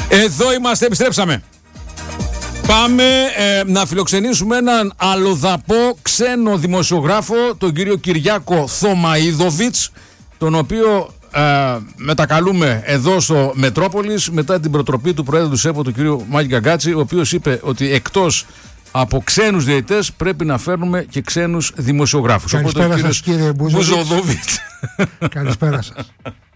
Εδώ είμαστε, επιστρέψαμε. Πάμε να φιλοξενήσουμε έναν αλλοδαπό ξένο δημοσιογράφο, τον κύριο Κυριάκο Θωμαίδοβιτς, τον οποίο μετακαλούμε εδώ στο Μετρόπολης μετά την προτροπή του Προέδρου του ΣΕΠΟ, του κύριου Μάκη Γκαγκάτση, ο οποίος είπε ότι εκτός από ξένους διαιτητές πρέπει να φέρνουμε και ξένους δημοσιογράφους. Καλησπέρα σας, κύριε Μπουζοδόβιτς. Καλησπέρα σας.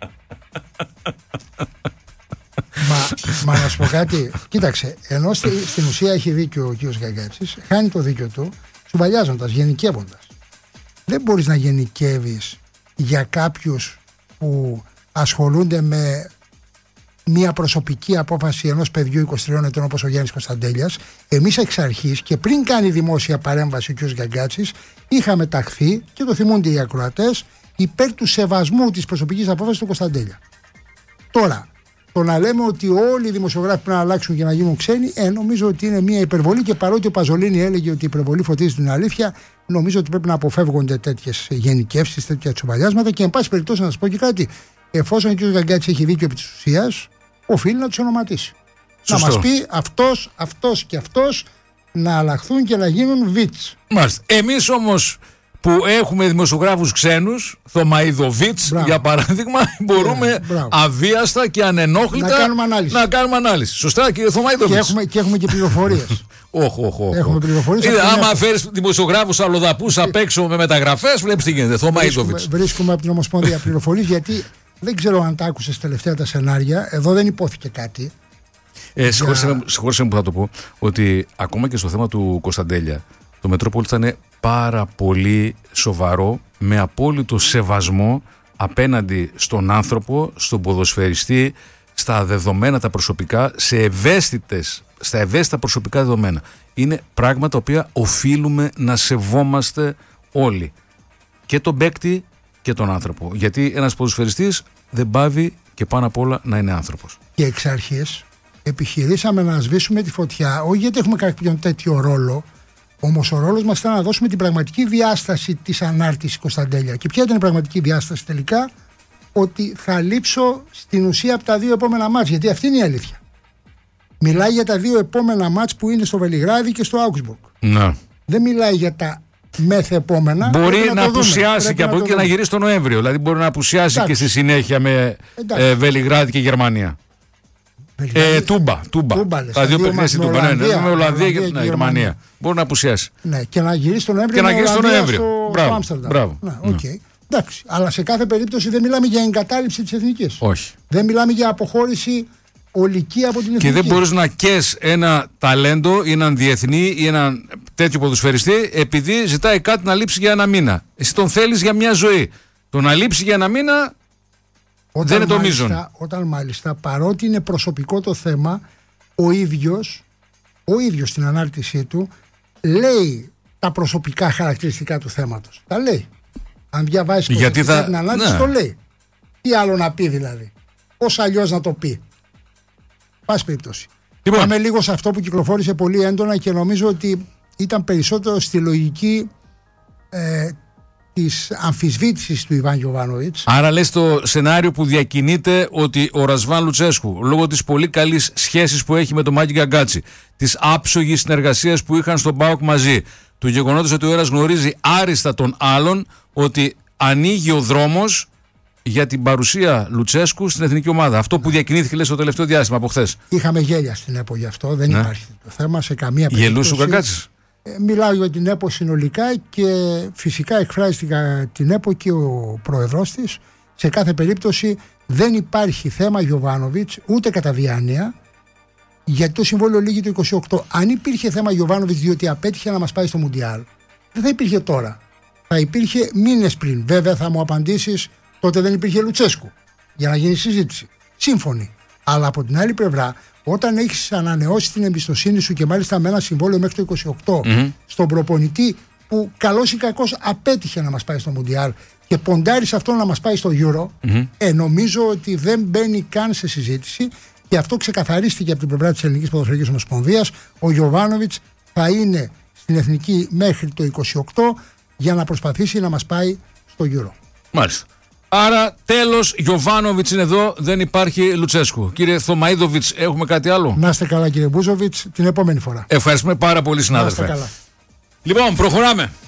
Μα να σου πω κάτι, κοίταξε, ενώ στην ουσία έχει δίκιο ο κύριος Γκαγκάτσης, χάνει το δίκιο του σουβαλιάζοντας, γενικεύοντας. Δεν μπορείς να γενικεύεις για κάποιους που ασχολούνται με μια προσωπική απόφαση ενός παιδιού 23 ετών όπως ο Γιάννης Κωνσταντέλιας. Εμείς εξ αρχής και πριν κάνει δημόσια παρέμβαση ο κύριος Γκαγκάτσης, είχαμε ταχθεί, και το θυμούνται οι ακροατές, υπέρ του σεβασμού της προσωπικής απόφασης του Κωνσταντέλια. Τώρα, το να λέμε ότι όλοι οι δημοσιογράφοι πρέπει να αλλάξουν και να γίνουν ξένοι, νομίζω ότι είναι μια υπερβολή, και παρότι ο Παζολίνη έλεγε ότι η υπερβολή φωτίζει την αλήθεια, νομίζω ότι πρέπει να αποφεύγονται τέτοιες γενικεύσεις, τέτοια τσουβαλιάσματα. Και εν πάση περιπτώσει, να σας πω και κάτι, εφόσον ο κ. Γκαγκάτσης έχει δίκιο επί της ουσίας, οφείλει να τους ονοματίσει. Σωστό. Να μας πει αυτός και αυτός να αλλάχθουν και να γίνουν βιτς. Μάλιστα. Εμείς όμως που έχουμε δημοσιογράφους ξένους, Θωμαίδοβιτς για παράδειγμα, μπορούμε αβίαστα και ανενόχλητα να κάνουμε ανάλυση. Σωστά, κύριε Θωμαίδοβιτς? Και έχουμε και πληροφορίες. Έχουμε πληροφορίες. Άμα φέρεις δημοσιογράφους αλλοδαπούς απ' έξω με μεταγραφές, βλέπεις τι γίνεται. Θωμαίδοβιτς. Βρίσκουμε από την Ομοσπονδία πληροφορίες, γιατί δεν ξέρω αν τα άκουσες τελευταία τα σενάρια. Εδώ δεν υπόθηκε κάτι. Συγχώρεσαι μου που θα το πω, ότι ακόμα και στο θέμα του Κωνσταντέλια, το Μετρόπολη ήταν πάρα πολύ σοβαρό, με απόλυτο σεβασμό απέναντι στον άνθρωπο, στον ποδοσφαιριστή, στα δεδομένα τα προσωπικά, στα ευαίσθητα προσωπικά δεδομένα. Είναι πράγματα τα οποία οφείλουμε να σεβόμαστε όλοι. Και τον παίκτη και τον άνθρωπο. Γιατί ένας ποδοσφαιριστής δεν πάβει και πάνω απ' όλα να είναι άνθρωπος. Και εξ αρχής επιχειρήσαμε να σβήσουμε τη φωτιά, όχι γιατί έχουμε κάποιον τέτοιο ρόλο. Όμως ο ρόλος μας ήταν να δώσουμε την πραγματική διάσταση της ανάρτησης Κωνσταντέλια. Και ποια ήταν η πραγματική διάσταση τελικά? Ότι θα λείψω στην ουσία από τα 2 επόμενα μάτς, γιατί αυτή είναι η αλήθεια. Μιλάει για τα 2 επόμενα μάτς που είναι στο Βελιγράδι και στο Άουγκσμπουργκ. Ναι. Δεν μιλάει για τα μεθεπόμενα. Μπορεί να απουσιάσει και από εκεί και να γυρίσει τον Νοέμβριο. Δηλαδή μπορεί να απουσιάσει και στη συνέχεια με Βελιγράδι και Γερμανία. Τούμπα. Τα 2 παιχνίδια στην Τούμπα. Με Ολλανδία και Γερμανία. Μπορεί να απουσιάσει. Ναι, και να γυρίσει τον Νοέμβριο. Μπράβο. Εντάξει. Αλλά σε κάθε περίπτωση δεν μιλάμε για εγκατάλειψη της εθνικής. Όχι. Δεν μιλάμε για αποχώρηση ολική από την εθνική. Και δεν μπορείς να καίς ένα ταλέντο ή έναν διεθνή ή έναν τέτοιο ποδοσφαιριστή επειδή ζητάει κάτι να λείψει για 1 μήνα. Εσύ τον θέλεις για μια ζωή. Το να λείψει για 1 μήνα. Δεν είναι το μείζον. Όταν μάλιστα, παρότι είναι προσωπικό το θέμα, ο ίδιος στην ανάρτησή του λέει τα προσωπικά χαρακτηριστικά του θέματος. Τα λέει. Αν διαβάσεις προσωπικά την ανάρτηση, το λέει. Τι άλλο να πει δηλαδή? Πώς αλλιώς να το πει? Πάση περιπτώσει. Πάμε λίγο σε αυτό που κυκλοφόρησε πολύ έντονα και νομίζω ότι ήταν περισσότερο στη λογική της αμφισβήτησης του Ιβάν Γιοβάνοβιτς. Άρα λες το σενάριο που διακινείται ότι ο Ρασβάν Λουτσέσκου, λόγω της πολύ καλής σχέσης που έχει με τον Μάκη Γκαγκάτση, της άψογης συνεργασίας που είχαν στον ΠΑΟΚ μαζί, του γεγονότος ότι ο ένας γνωρίζει άριστα τον άλλον, ότι ανοίγει ο δρόμος για την παρουσία Λουτσέσκου στην εθνική ομάδα. Αυτό που διακινήθηκε, λες, το τελευταίο διάστημα από χθες. Είχαμε γέλια στην ΕΠΟ γι' αυτό, δεν υπάρχει το θέμα σε καμία περίπτωση. Γελούσε ο Γκαγκάτσης? Μιλάω για την ΕΠΟ συνολικά και φυσικά εκφράζει την ΕΠΟ και ο πρόεδρος της. Σε κάθε περίπτωση δεν υπάρχει θέμα Γιοβάνοβιτς ούτε κατά διάνοια, γιατί το συμβόλαιο λήγει το 28. Αν υπήρχε θέμα Γιοβάνοβιτς διότι απέτυχε να μας πάει στο Μουντιάλ, δεν θα υπήρχε τώρα. Θα υπήρχε μήνες πριν. Βέβαια θα μου απαντήσεις, τότε δεν υπήρχε Λουτσέσκου για να γίνει συζήτηση. Σύμφωνοι. Αλλά από την άλλη πλευρά, όταν έχεις ανανεώσει την εμπιστοσύνη σου και μάλιστα με ένα συμβόλαιο μέχρι το 28 στον προπονητή που καλώς ή κακώς απέτυχε να μας πάει στο Μουντιάλ και ποντάρεις αυτό να μας πάει στο Euro, νομίζω ότι δεν μπαίνει καν σε συζήτηση, και αυτό ξεκαθαρίστηκε από την πλευρά της Ελληνικής Ποδοσφαιρικής Ομοσπονδίας. Ο Γιοβάνοβιτς θα είναι στην εθνική μέχρι το 28 για να προσπαθήσει να μας πάει στο Euro. Μάλιστα. Άρα τέλος, Γιοβάνοβιτς είναι εδώ, δεν υπάρχει Λουτσέσκου. Κύριε Θωμαΐδοβιτς, έχουμε κάτι άλλο? Να είστε καλά κύριε Μπούζοβιτς, την επόμενη φορά. Ευχαριστούμε πάρα πολύ συνάδελφε. Να είστε καλά. Λοιπόν, προχωράμε.